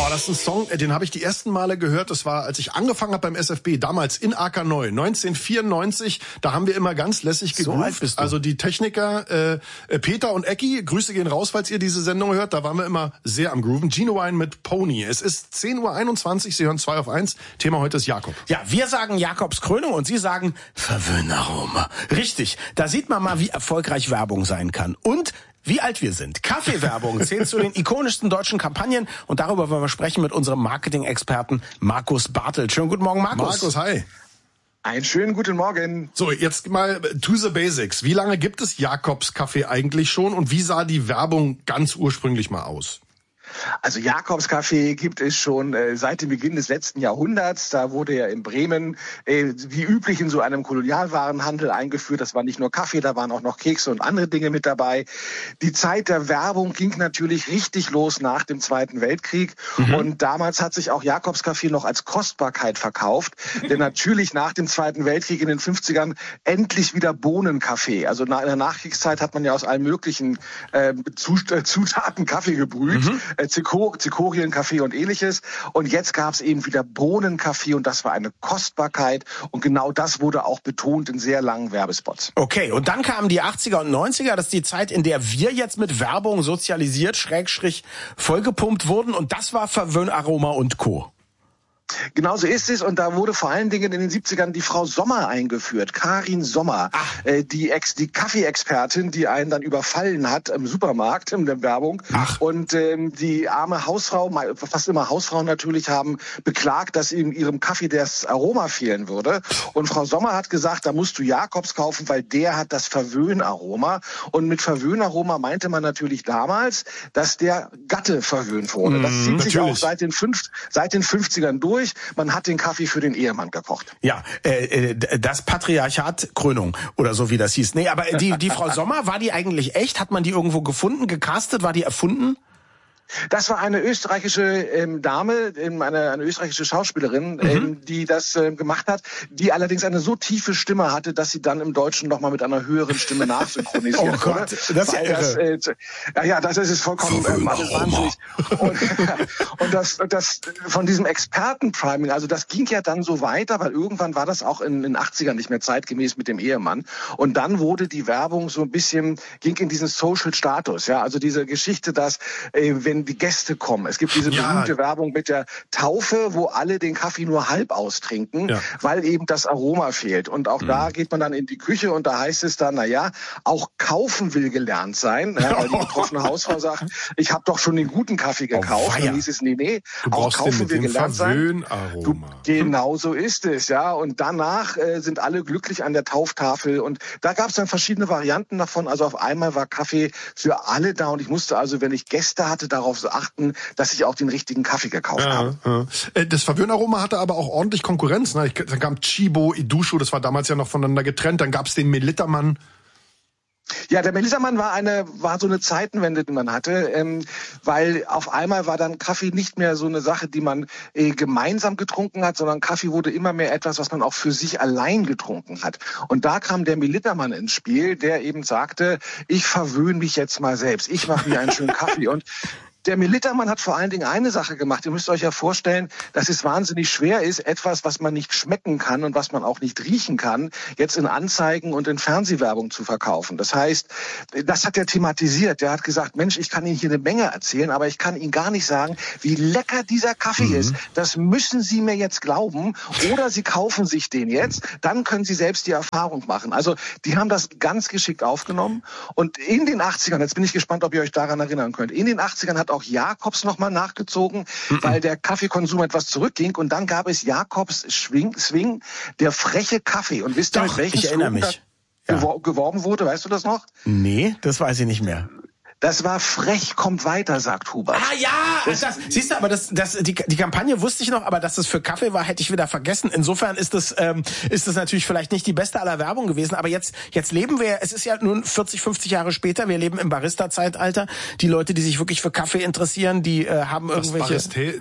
das ist ein Song, den habe ich die ersten Male gehört. Das war, als ich angefangen habe beim SFB, damals in Ackerneu, 1994. Da haben wir immer ganz lässig gegroovt. So alt bist du. Also die Techniker Peter und Ecki, Grüße gehen raus, falls ihr diese Sendung hört. Da waren wir immer sehr am Grooven. Genuine mit Pony. Es ist 10:21 Uhr, Sie hören 2 auf 1. Thema heute ist Jakob. Ja, wir sagen Jakobs Krönung und Sie sagen Verwöhnaroma. Richtig, da sieht man mal, wie erfolgreich Werbung sein kann. Und wie alt wir sind. Kaffeewerbung zählt zu den ikonischsten deutschen Kampagnen und darüber wollen wir sprechen mit unserem Marketing-Experten Markus Bartelt. Schönen guten Morgen, Markus. Markus, hi. Einen schönen guten Morgen. So, jetzt mal to the basics. Wie lange gibt es Jakobs Kaffee eigentlich schon und wie sah die Werbung ganz ursprünglich mal aus? Also Jakobs Kaffee gibt es schon seit dem Beginn des letzten Jahrhunderts. Da wurde er in Bremen wie üblich in so einem Kolonialwarenhandel eingeführt. Das war nicht nur Kaffee, da waren auch noch Kekse und andere Dinge mit dabei. Die Zeit der Werbung ging natürlich richtig los nach dem Zweiten Weltkrieg. Und damals hat sich auch Jakobs Kaffee noch als Kostbarkeit verkauft. Denn natürlich nach dem Zweiten Weltkrieg in den 50ern endlich wieder Bohnenkaffee. Also in der Nachkriegszeit hat man ja aus allen möglichen Zutaten Kaffee gebrüht. Zikorien-Kaffee und ähnliches. Und jetzt gab es eben wieder Bohnenkaffee und das war eine Kostbarkeit. Und genau das wurde auch betont in sehr langen Werbespots. Okay, und dann kamen die 80er und 90er. Das ist die Zeit, in der wir jetzt mit Werbung sozialisiert, / vollgepumpt wurden. Und das war Verwöhnaroma und Co. Genau so ist es und da wurde vor allen Dingen in den 70ern die Frau Sommer eingeführt, Karin Sommer, die Kaffee-Expertin, die einen dann überfallen hat im Supermarkt in der Werbung. Und die arme Hausfrau, fast immer Hausfrauen natürlich, haben beklagt, dass in ihrem Kaffee das Aroma fehlen würde. Und Frau Sommer hat gesagt, da musst du Jakobs kaufen, weil der hat das Verwöhnaroma. Und mit Verwöhnaroma meinte man natürlich damals, dass der Gatte verwöhnt wurde. Das zieht sich auch seit den 50ern durch. Man hat den Kaffee für den Ehemann gekocht. Ja, das Patriarchat Krönung oder so wie das hieß. Nee, aber die Frau Sommer, war die eigentlich echt? Hat man die irgendwo gefunden, gecastet? War die erfunden? Das war eine österreichische Dame, eine österreichische Schauspielerin, die das gemacht hat, die allerdings eine so tiefe Stimme hatte, dass sie dann im Deutschen nochmal mit einer höheren Stimme nachsynchronisiert wurde. Oh Gott, das ist ja irre. Das ist vollkommen alles wahnsinnig. Und das von diesem Expertenpriming, also das ging ja dann so weiter, weil irgendwann war das auch in den 80ern nicht mehr zeitgemäß mit dem Ehemann. Und dann wurde die Werbung so ein bisschen, ging in diesen Social Status, ja, also diese Geschichte, dass wenn die Gäste kommen. Es gibt diese berühmte Werbung mit der Taufe, wo alle den Kaffee nur halb austrinken, weil eben das Aroma fehlt. Und auch da geht man dann in die Küche und da heißt es dann, auch kaufen will gelernt sein, weil die betroffene Hausfrau sagt, ich habe doch schon den guten Kaffee gekauft. Und dann hieß es, nee, auch kaufen will gelernt sein. Genau so ist es, ja. Und danach sind alle glücklich an der Tauftafel. Und da gab es dann verschiedene Varianten davon. Also auf einmal war Kaffee für alle da und ich musste also, wenn ich Gäste hatte, darauf achten, dass ich auch den richtigen Kaffee gekauft habe. Das Verwöhnaroma hatte aber auch ordentlich Konkurrenz. Ne? Dann kam Chibo, Idusho, das war damals ja noch voneinander getrennt. Dann gab es den Melittermann. Ja, der Melittermann war so eine Zeitenwende, die man hatte, weil auf einmal war dann Kaffee nicht mehr so eine Sache, die man gemeinsam getrunken hat, sondern Kaffee wurde immer mehr etwas, was man auch für sich allein getrunken hat. Und da kam der Melittermann ins Spiel, der eben sagte, ich verwöhne mich jetzt mal selbst, ich mache mir einen schönen Kaffee. Und der Melittermann hat vor allen Dingen eine Sache gemacht. Ihr müsst euch ja vorstellen, dass es wahnsinnig schwer ist, etwas, was man nicht schmecken kann und was man auch nicht riechen kann, jetzt in Anzeigen und in Fernsehwerbung zu verkaufen. Das heißt, das hat er thematisiert. Der hat gesagt, Mensch, ich kann Ihnen hier eine Menge erzählen, aber ich kann Ihnen gar nicht sagen, wie lecker dieser Kaffee ist. Das müssen Sie mir jetzt glauben oder Sie kaufen sich den jetzt. Dann können Sie selbst die Erfahrung machen. Also die haben das ganz geschickt aufgenommen. Und in den 80ern, jetzt bin ich gespannt, ob ihr euch daran erinnern könnt, in den 80ern hat auch Jakobs nochmal nachgezogen, weil der Kaffeekonsum etwas zurückging. Und dann gab es Jakobs Swing, der freche Kaffee. Und wisst ihr, mit welchem Slogan geworben wurde? Weißt du das noch? Nee, das weiß ich nicht mehr. Das war frech, kommt weiter, sagt Hubert. Ah ja, siehst du, aber die Kampagne wusste ich noch, aber dass das für Kaffee war, hätte ich wieder vergessen. Insofern ist das natürlich vielleicht nicht die beste aller Werbung gewesen, aber jetzt leben wir, es ist ja nun 40, 50 Jahre später, wir leben im Barista-Zeitalter. Die Leute, die sich wirklich für Kaffee interessieren, die haben irgendwelche...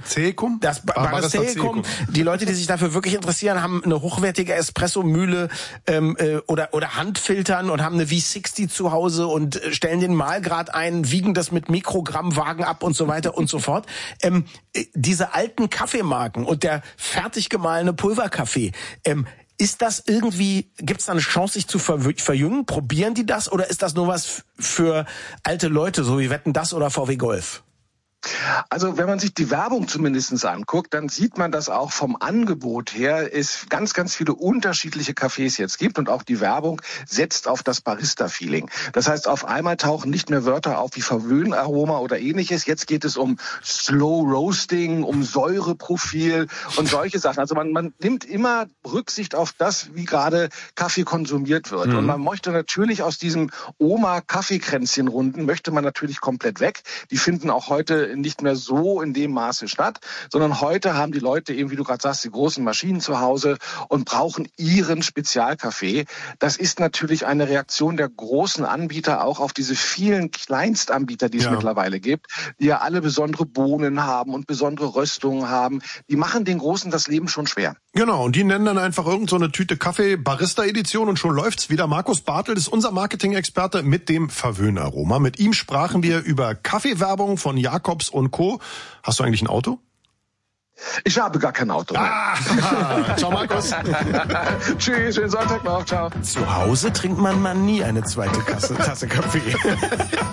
Das Baristeikum. Die Leute, die sich dafür wirklich interessieren, haben eine hochwertige Espresso-Mühle oder Handfiltern und haben eine V60 zu Hause und stellen den Mahlgrad ein ein, wiegen das mit Mikrogrammwagen ab und so weiter und so fort. Diese alten Kaffeemarken und der fertig gemahlene Pulverkaffee, ist das irgendwie, gibt's da eine Chance, sich zu verjüngen? Probieren die das oder ist das nur was für alte Leute, so wie Wetten, das oder VW Golf? Also wenn man sich die Werbung zumindest anguckt, dann sieht man, dass auch vom Angebot her es ganz, ganz viele unterschiedliche Cafés jetzt gibt und auch die Werbung setzt auf das Barista-Feeling. Das heißt, auf einmal tauchen nicht mehr Wörter auf wie Verwöhnaroma oder ähnliches. Jetzt geht es um Slow Roasting, um Säureprofil und solche Sachen. Also man nimmt immer Rücksicht auf das, wie gerade Kaffee konsumiert wird. Und man möchte natürlich aus diesem Oma-Kaffeekränzchen-Runden möchte man natürlich komplett weg. Die finden auch heute nicht mehr so in dem Maße statt, sondern heute haben die Leute eben, wie du gerade sagst, die großen Maschinen zu Hause und brauchen ihren Spezialkaffee. Das ist natürlich eine Reaktion der großen Anbieter auch auf diese vielen Kleinstanbieter, die es mittlerweile gibt, die ja alle besondere Bohnen haben und besondere Röstungen haben. Die machen den Großen das Leben schon schwer. Genau, und die nennen dann einfach irgend so eine Tüte Kaffee Barista-Edition und schon läuft's wieder. Markus Bartelt ist unser Marketing-Experte mit dem Verwöhnaroma. Mit ihm sprachen wir über Kaffeewerbung von Jacobs und Co. Hast du eigentlich ein Auto? Ich habe gar kein Auto. Ciao, Markus. Tschüss, schönen Sonntag noch. Ciao. Zu Hause trinkt man nie eine zweite Tasse Kaffee.